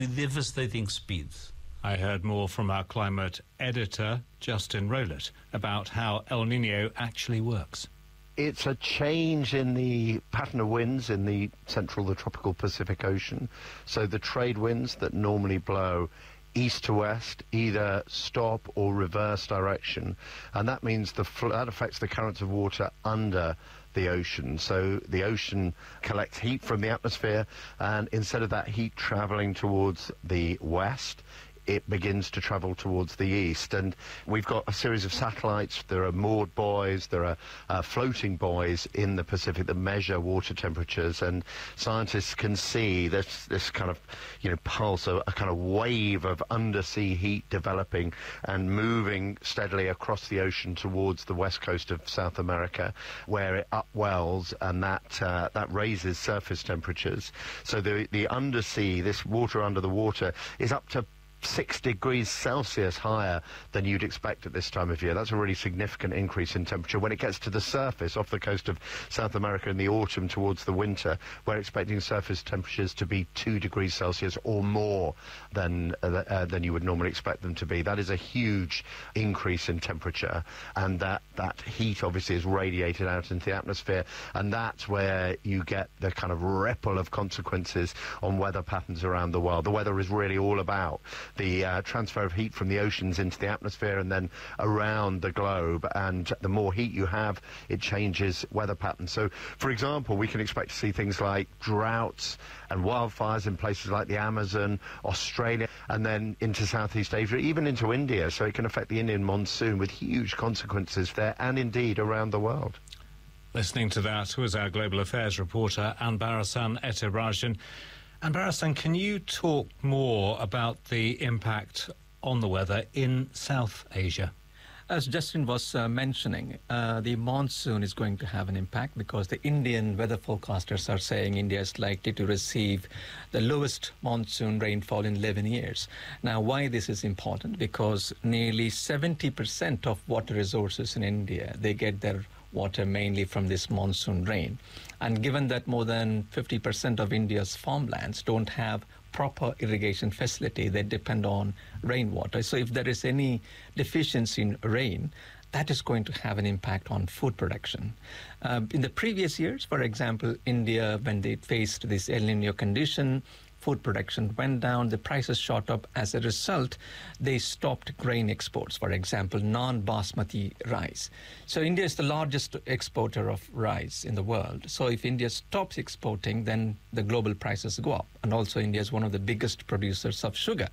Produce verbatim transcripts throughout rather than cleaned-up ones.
devastating speed. I heard more from our climate editor, Justin Rowlett, about how El Niño actually works. It's a change in the pattern of winds in the central, the tropical Pacific Ocean. So the trade winds that normally blow east to west either stop or reverse direction, and that means the fl- that affects the currents of water under the ocean. So the ocean collects heat from the atmosphere, and instead of that heat travelling towards the west, it begins to travel towards the east. And we've got a series of satellites. There are moored buoys, there are uh, floating buoys in the Pacific that measure water temperatures, and scientists can see this this kind of, you know, pulse, a, a kind of wave of undersea heat developing and moving steadily across the ocean towards the west coast of South America, where it upwells, and that uh, that raises surface temperatures. So the the undersea, this water under the water, is up to six degrees Celsius higher than you'd expect at this time of year. That's a really significant increase in temperature. When it gets to the surface off the coast of South America in the autumn towards the winter, we're expecting surface temperatures to be two degrees Celsius or more than uh, uh, than you would normally expect them to be. That is a huge increase in temperature, and that, that heat obviously is radiated out into the atmosphere, and that's where you get the kind of ripple of consequences on weather patterns around the world. The weather is really all about the uh, transfer of heat from the oceans into the atmosphere and then around the globe, and the more heat you have, it changes weather patterns. So, for example, we can expect to see things like droughts and wildfires in places like the Amazon, Australia, and then into Southeast Asia, even into India. So it can affect the Indian monsoon with huge consequences there and indeed around the world. Listening to that was our Global Affairs reporter, Anbarasan Ethirajan. And Barasan, can you talk more about the impact on the weather in South Asia? As Justin was uh, mentioning, uh, the monsoon is going to have an impact because the Indian weather forecasters are saying India is likely to receive the lowest monsoon rainfall in eleven years. Now, why this is important? Because nearly seventy percent of water resources in India, they get their water mainly from this monsoon rain. And given that more than fifty percent of India's farmlands don't have proper irrigation facility, they depend on rainwater. So if there is any deficiency in rain, that is going to have an impact on food production. Uh, in the previous years, for example, India, when they faced this El Niño condition, food production went down, the prices shot up. As a result, they stopped grain exports, for example, non-basmati rice. So India is the largest exporter of rice in the world. So if India stops exporting, then the global prices go up. And also India is one of the biggest producers of sugar.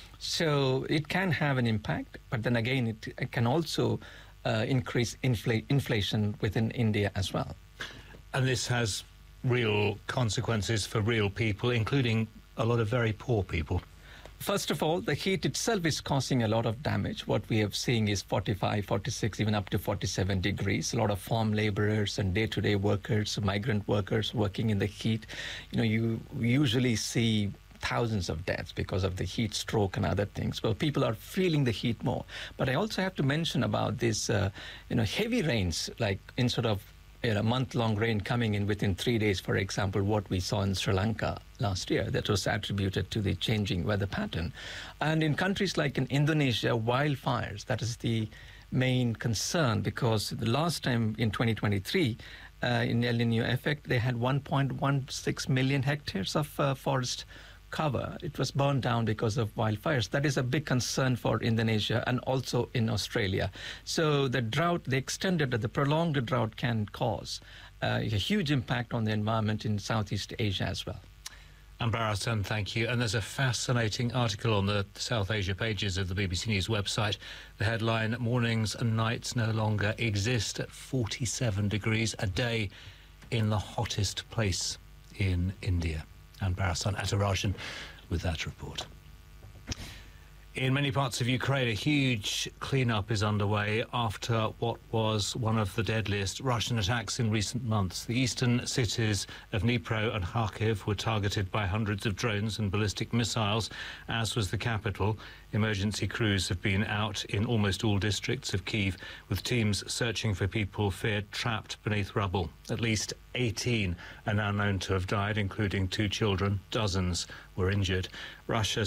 So it can have an impact, but then again, it, it can also uh, increase infl- inflation within India as well. And this has real consequences for real people, including a lot of very poor people. First of all, the heat itself is causing a lot of damage. What we have seen is forty-five, forty-six, even up to forty-seven degrees. A lot of farm laborers and day-to-day workers, migrant workers working in the heat. You know, you usually see thousands of deaths because of the heat stroke and other things. Well, people are feeling the heat more. But I also have to mention about this, uh, you know, heavy rains, like instead of a you know, month-long rain coming in within three days, for example, what we saw in Sri Lanka last year, that was attributed to the changing weather pattern. And in countries like in Indonesia, wildfires, that is the main concern, because the last time in twenty twenty-three, uh, in El Niño effect, they had one point one six million hectares of uh, forest cover. It was burned down because of wildfires. That is a big concern for Indonesia and also in Australia. So the drought, the extended, the prolonged drought can cause uh, a huge impact on the environment in Southeast Asia as well. Anbarasan, thank you. And there's a fascinating article on the South Asia pages of the B B C News website. The headline, "Mornings and nights no longer exist at forty-seven degrees a day in the hottest place in India." Anbarasan Ethirajan with that report. In many parts of Ukraine, a huge cleanup is underway after what was one of the deadliest Russian attacks in recent months. The eastern cities of Dnipro and Kharkiv were targeted by hundreds of drones and ballistic missiles, as was the capital. Emergency crews have been out in almost all districts of Kyiv, with teams searching for people feared trapped beneath rubble. At least eighteen are now known to have died, including two children. Dozens were injured. Russia